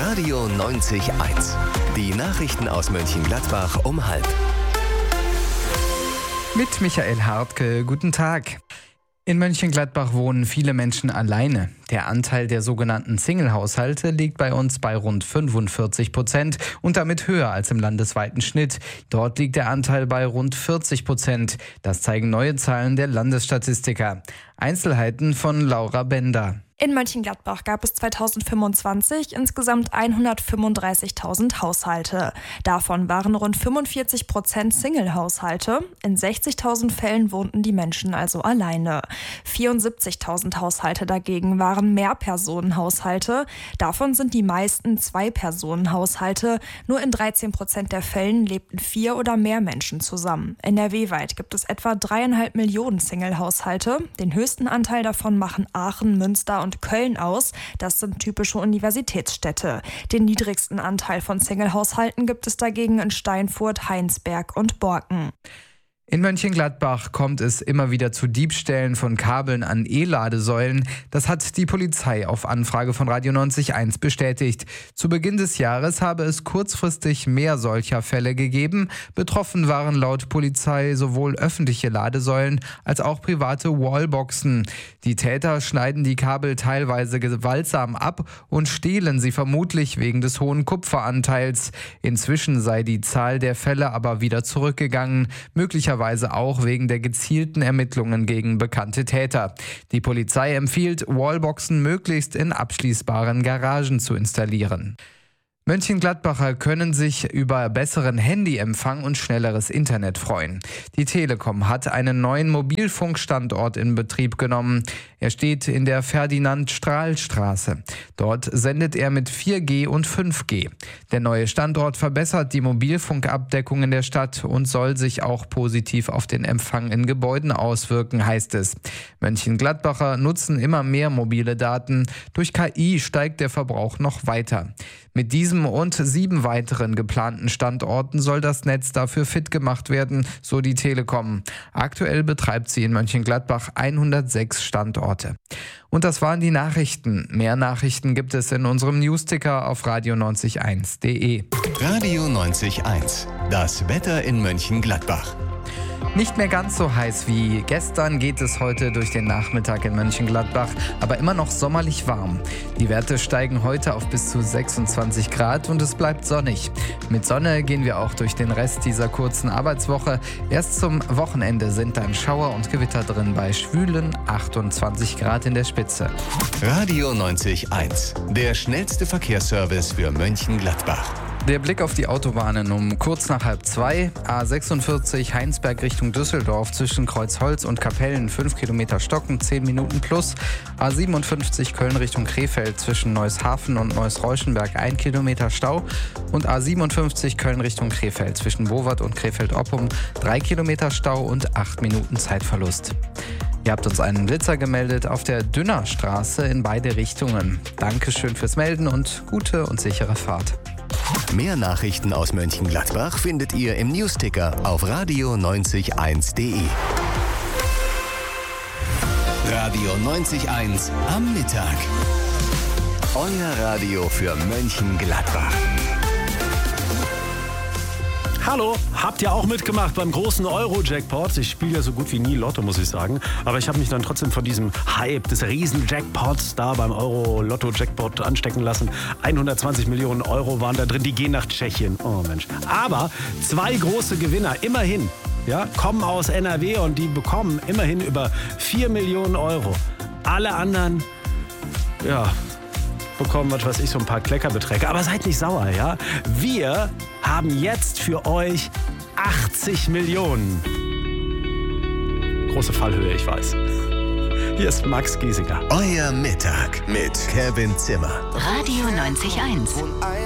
Radio 90.1. Die Nachrichten aus Mönchengladbach um 12:30. Mit Michael Hartke, guten Tag. In Mönchengladbach wohnen viele Menschen alleine. Der Anteil der sogenannten Single-Haushalte liegt bei uns bei rund 45% und damit höher als im landesweiten Schnitt. Dort liegt der Anteil bei rund 40%. Das zeigen neue Zahlen der Landesstatistiker. Einzelheiten von Laura Bender. In Mönchengladbach gab es 2025 insgesamt 135.000 Haushalte. Davon waren rund 45% Single-Haushalte. In 60.000 Fällen wohnten die Menschen also alleine. 74.000 Haushalte dagegen waren Mehrpersonenhaushalte. Davon sind die meisten Zwei-Personen-Haushalte. Nur in 13% der Fällen lebten 4 oder mehr Menschen zusammen. NRW-weit gibt es etwa 3,5 Millionen Single-Haushalte. Den höchsten Anteil davon machen Aachen, Münster und Köln aus. Das sind typische Universitätsstädte. Den niedrigsten Anteil von Single-Haushalten gibt es dagegen in Steinfurt, Heinsberg und Borken. In Mönchengladbach kommt es immer wieder zu Diebstählen von Kabeln an E-Ladesäulen. Das hat die Polizei auf Anfrage von Radio 90.1 bestätigt. Zu Beginn des Jahres habe es kurzfristig mehr solcher Fälle gegeben. Betroffen waren laut Polizei sowohl öffentliche Ladesäulen als auch private Wallboxen. Die Täter schneiden die Kabel teilweise gewaltsam ab und stehlen sie vermutlich wegen des hohen Kupferanteils. Inzwischen sei die Zahl der Fälle aber wieder zurückgegangen. Möglicherweise auch wegen der gezielten Ermittlungen gegen bekannte Täter. Die Polizei empfiehlt, Wallboxen möglichst in abschließbaren Garagen zu installieren. Mönchengladbacher können sich über besseren Handyempfang und schnelleres Internet freuen. Die Telekom hat einen neuen Mobilfunkstandort in Betrieb genommen. Er steht in der Ferdinand-Strahl-Straße. Dort sendet er mit 4G und 5G. Der neue Standort verbessert die Mobilfunkabdeckung in der Stadt und soll sich auch positiv auf den Empfang in Gebäuden auswirken, heißt es. Mönchengladbacher nutzen immer mehr mobile Daten. Durch KI steigt der Verbrauch noch weiter. Mit diesem und 7 weiteren geplanten Standorten soll das Netz dafür fit gemacht werden, so die Telekom. Aktuell betreibt sie in Mönchengladbach 106 Standorte. Und das waren die Nachrichten. Mehr Nachrichten gibt es in unserem Newsticker auf radio90.1.de. Radio 90.1. Das Wetter in Mönchengladbach. Nicht mehr ganz so heiß wie gestern geht es heute durch den Nachmittag in Mönchengladbach, aber immer noch sommerlich warm. Die Werte steigen heute auf bis zu 26 Grad und es bleibt sonnig. Mit Sonne gehen wir auch durch den Rest dieser kurzen Arbeitswoche. Erst zum Wochenende sind dann Schauer und Gewitter drin bei schwülen 28 Grad in der Spitze. Radio 90.1. Der schnellste Verkehrsservice für Mönchengladbach. Der Blick auf die Autobahnen um kurz nach 1:30. A46 Heinsberg Richtung Düsseldorf zwischen Kreuzholz und Kapellen 5 Kilometer stocken, 10 Minuten plus. A57 Köln Richtung Krefeld zwischen Neushafen und Neuss-Reuschenberg 1 Kilometer Stau. Und A57 Köln Richtung Krefeld zwischen Wowert und Krefeld-Oppum 3 Kilometer Stau und 8 Minuten Zeitverlust. Ihr habt uns einen Blitzer gemeldet auf der Dünnerstraße in beide Richtungen. Dankeschön fürs Melden und gute und sichere Fahrt. Mehr Nachrichten aus Mönchengladbach findet ihr im Newsticker auf radio90.1.de. Radio 90.1 am Mittag. Euer Radio für Mönchengladbach. Hallo, habt ihr auch mitgemacht beim großen Euro-Jackpot? Ich spiele ja so gut wie nie Lotto, muss ich sagen. Aber ich habe mich dann trotzdem von diesem Hype des Riesen-Jackpots da beim Euro-Lotto-Jackpot anstecken lassen. 120 Millionen Euro waren da drin, die gehen nach Tschechien. Oh Mensch. Aber 2 große Gewinner, immerhin, ja, kommen aus NRW und die bekommen immerhin über 4 Millionen Euro. Alle anderen, ja, bekommen, was weiß ich, so ein paar Kleckerbeträge. Aber seid nicht sauer, ja? Wir haben jetzt für euch 80 Millionen. Große Fallhöhe, ich weiß. Hier ist Max Giesinger. Euer Mittag mit Kevin Zimmer. Radio 90.1.